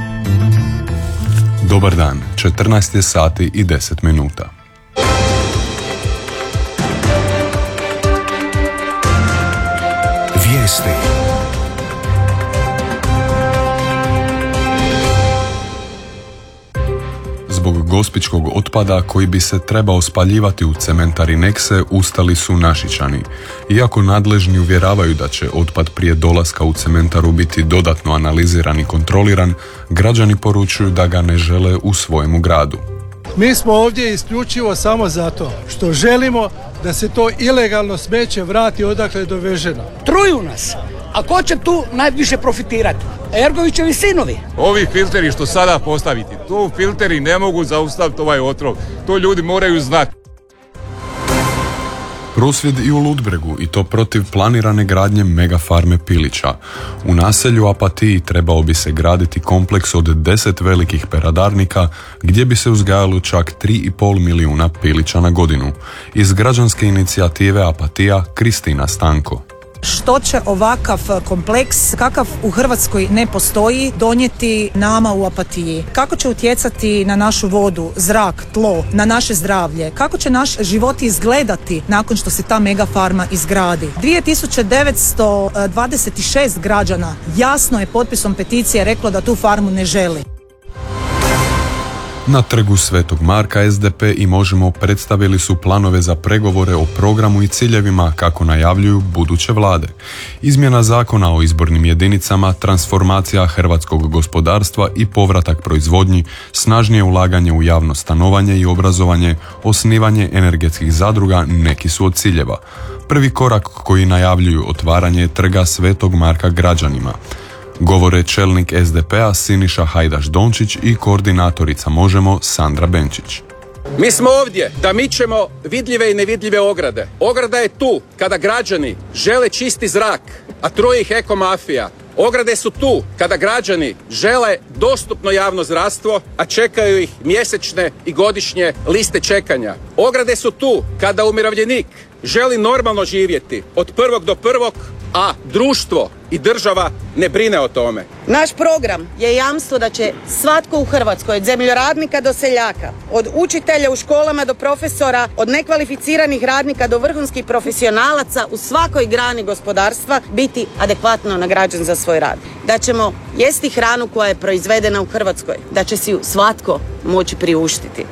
Dobar dan, 14 je sati i 10 minuta. Vijesti. Zbog gospićkog otpada koji bi se trebao spaljivati u cementari Nexe ustali su Našičani. Iako nadležni uvjeravaju da će otpad prije dolaska u cementaru biti dodatno analiziran i kontroliran, građani poručuju da ga ne žele u svojemu gradu. Mi smo ovdje isključivo samo zato što želimo da se to ilegalno smeće vrati odakle je doveženo. Truju nas. A ko će tu najviše profitirati? Ergovićevi sinovi. Ovi filteri što sada postaviti, tu filteri ne mogu zaustaviti ovaj otrov. To ljudi moraju znati. Prosvjed i u Ludbregu, i to protiv planirane gradnje megafarme pilića. U naselju Apatiji trebao bi se graditi kompleks od 10 velikih peradarnika gdje bi se uzgajalo čak 3,5 milijuna pilića na godinu. Iz građanske inicijative Apatija, Kristina Stanko. Što će ovakav kompleks, kakav u Hrvatskoj ne postoji, donijeti nama u Apatiji? Kako će utjecati na našu vodu, zrak, tlo, na naše zdravlje? Kako će naš život izgledati nakon što se ta megafarma izgradi? 2926 građana jasno je potpisom peticije reklo da tu farmu ne želi. Na trgu Svetog Marka SDP i Možemo predstavili su planove za pregovore o programu i ciljevima kako najavljuju buduće vlade. Izmjena zakona o izbornim jedinicama, transformacija hrvatskog gospodarstva i povratak proizvodnji, snažnije ulaganje u javno stanovanje i obrazovanje, osnivanje energetskih zadruga neki su od ciljeva. Prvi korak koji najavljuju otvaranje trga Svetog Marka građanima. Govore čelnik SDP-a Siniša Hajdaš-Dončić i koordinatorica Možemo Sandra Benčić. Mi smo ovdje da mičemo vidljive i nevidljive ograde. Ograda je tu kada građani žele čisti zrak, a truje ih ekomafija. Ograde su tu kada građani žele dostupno javno zdravstvo, a čekaju ih mjesečne i godišnje liste čekanja. Ograde su tu kada umirovljenik želi normalno živjeti od prvog do prvog, a društvo i država ne brine o tome. Naš program je jamstvo da će svatko u Hrvatskoj, od zemljoradnika do seljaka, od učitelja u školama do profesora, od nekvalificiranih radnika do vrhunskih profesionalaca u svakoj grani gospodarstva biti adekvatno nagrađen za svoj rad. Da ćemo jesti hranu koja je proizvedena u Hrvatskoj, da će si ju svatko moći priuštiti.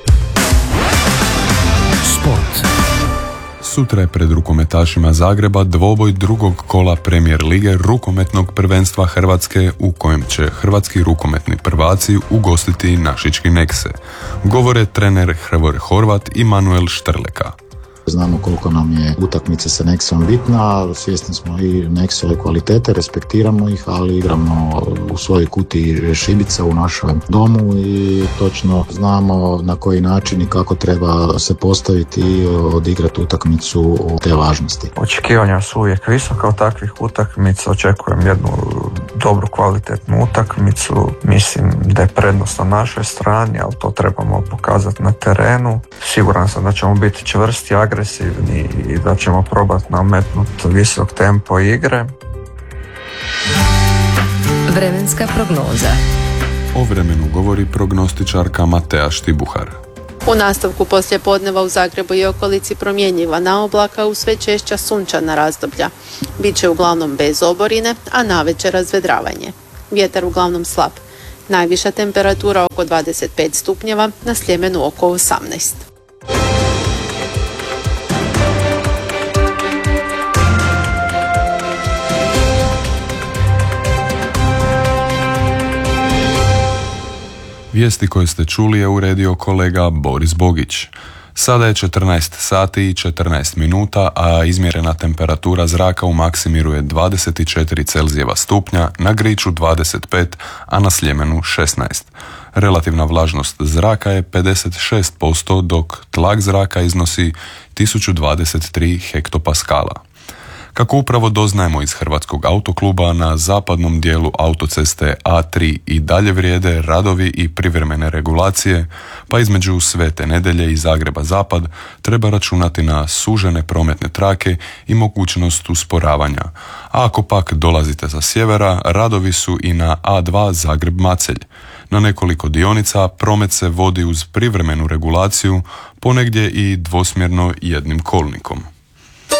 Sport. Sutra je pred rukometašima Zagreba dvoboj drugog kola Premijer lige rukometnog prvenstva Hrvatske u kojem će hrvatski rukometni prvaci ugostiti našički Nexe. Govore trener Hrvoje Horvat i Manuel Štrleka. Znamo koliko nam je utakmica sa Nexom bitna, svjesni smo i Nexove kvalitete, respektiramo ih, ali igramo u svojoj kutiji šibica u našem domu i točno znamo na koji način i kako treba se postaviti i odigrati utakmicu te važnosti. Očekivanja su uvijek visoka od takvih utakmica, očekujem jednu dobru kvalitetnu utakmicu, mislim da je prednost na našoj strani, ali to trebamo pokazati na terenu. Siguran sam da ćemo biti čvrsti, agresivni i da ćemo probati nametnuti visok tempo igre. Vremenska prognoza. O vremenu govori prognostičarka Matea Štibuhar. U nastavku poslijepodneva u Zagrebu i okolici promjenjiva na oblaka u sve češća sunčana razdoblja. Biće uglavnom bez oborine, a navečer razvedravanje. Vjetar uglavnom slab. Najviša temperatura oko 25 stupnjeva, na Sljemenu oko 18. Vijesti koje ste čuli je uredio kolega Boris Bogić. Sada je 14 sati i 14 minuta, a izmjerena temperatura zraka u Maksimiru je 24 Celzijeva stupnja, na Griču 25, a na Sljemenu 16. Relativna vlažnost zraka je 56%, dok tlak zraka iznosi 1023 hektopaskala. Kako upravo doznajemo iz Hrvatskog autokluba, na zapadnom dijelu autoceste A3 i dalje vrijede radovi i privremene regulacije, pa između Svete Nedelje i Zagreba Zapad treba računati na sužene prometne trake i mogućnost usporavanja. A ako pak dolazite sa sjevera, radovi su i na A2 Zagreb-Macelj. Na nekoliko dionica promet se vodi uz privremenu regulaciju, ponegdje i dvosmjerno jednim kolnikom.